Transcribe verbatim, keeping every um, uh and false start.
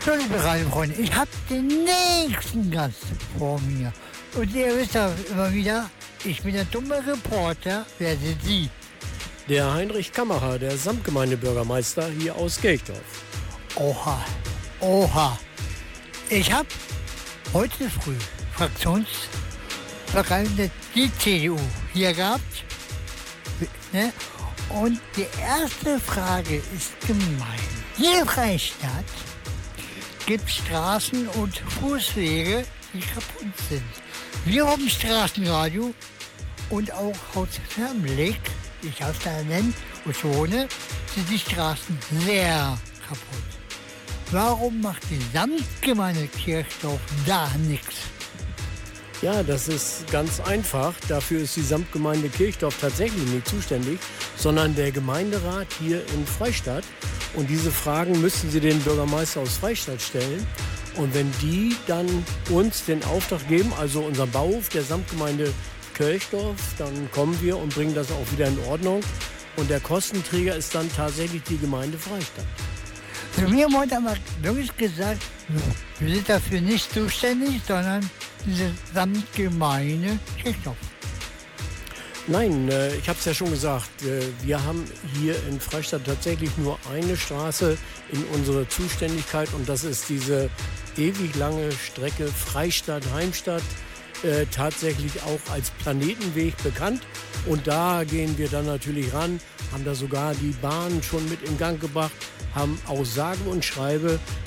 So, liebe Radiofreunde, ich habe den nächsten Gast vor mir. Und ihr wisst ja immer wieder, ich bin der dumme Reporter. Wer sind Sie? Der Heinrich Kammerer, der Samtgemeindebürgermeister hier aus Kirchdorf. Oha, oha. Ich habe heute früh Fraktionsvergreifende die C D U hier gehabt. Ne? Und die erste Frage ist gemein. Hier in Freistadt gibt es Straßen und Fußwege, die kaputt sind. Wir haben Straßenradio und auch Haus Fernblick, ich aus da nennen und wohne, sind die Straßen sehr kaputt. Warum macht die Samtgemeinde Kirchdorf da nichts? Ja, das ist ganz einfach. Dafür ist die Samtgemeinde Kirchdorf tatsächlich nicht zuständig, sondern der Gemeinderat hier in Freistadt. Und diese Fragen müssten Sie den Bürgermeister aus Freistadt stellen. Und wenn die dann uns den Auftrag geben, also unseren Bauhof der Samtgemeinde Kirchdorf, dann kommen wir und bringen das auch wieder in Ordnung. Und der Kostenträger ist dann tatsächlich die Gemeinde Freistadt. Für mir wurde aber wirklich gesagt, wir sind dafür nicht zuständig, sondern diese Samtgemeinde Kirchdorf. Nein, äh, ich habe es ja schon gesagt, äh, wir haben hier in Freistadt tatsächlich nur eine Straße in unserer Zuständigkeit und das ist diese ewig lange Strecke Freistadt-Heimstadt, äh, tatsächlich auch als Planetenweg bekannt. Und da gehen wir dann natürlich ran, haben da sogar die Bahn schon mit in Gang gebracht, haben auch sage und schreibe